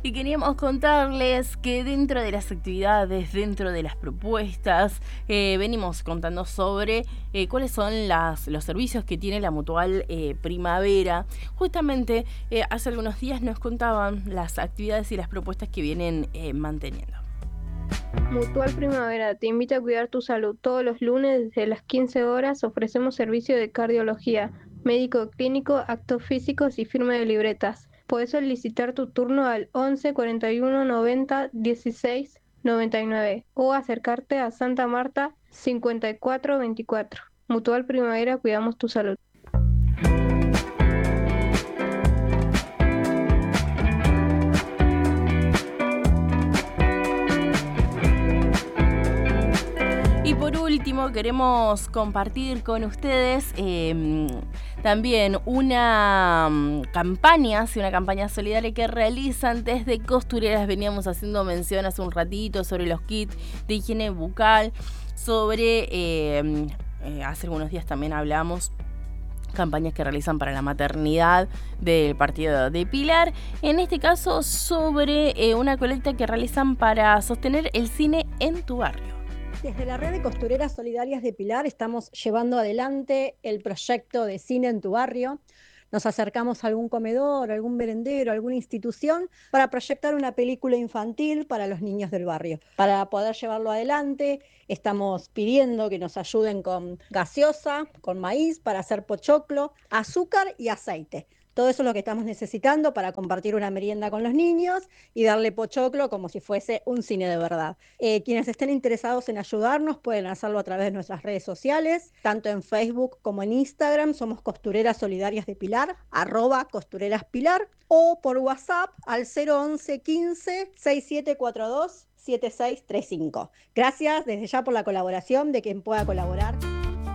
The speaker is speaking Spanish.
Y queríamos contarles que dentro de las actividades, dentro de las propuestas, venimos contando sobre cuáles son los servicios que tiene la Mutual Primavera. Justamente hace algunos días nos contaban las actividades y las propuestas que vienen manteniendo. Mutual Primavera te invita a cuidar tu salud. Todos los lunes desde las 15 horas ofrecemos servicio de cardiología, médico clínico, actos físicos y firma de libretas. Puedes solicitar tu turno al 11 41 90 16 99 o acercarte a Santa Marta 54 24. Mutual Primavera, cuidamos tu salud. Y por último, queremos compartir con ustedes también una campaña solidaria que realizan desde Costureras. Veníamos haciendo mención hace un ratito sobre los kits de higiene bucal, sobre, hace algunos días también hablamos campañas que realizan para la maternidad del partido de Pilar, en este caso sobre una colecta que realizan para sostener el cine en tu barrio. Desde la red de costureras solidarias de Pilar estamos llevando adelante el proyecto de cine en tu barrio. Nos acercamos a algún comedor, algún merendero, alguna institución para proyectar una película infantil para los niños del barrio. Para poder llevarlo adelante, estamos pidiendo que nos ayuden con gaseosa, con maíz para hacer pochoclo, azúcar y aceite. Todo eso es lo que estamos necesitando para compartir una merienda con los niños y darle pochoclo como si fuese un cine de verdad. Quienes estén interesados en ayudarnos pueden hacerlo a través de nuestras redes sociales, tanto en Facebook como en Instagram. Somos Costureras Solidarias de Pilar, @costureraspilar, o por WhatsApp al 011 15 6742 7635. Gracias desde ya por la colaboración de quien pueda colaborar.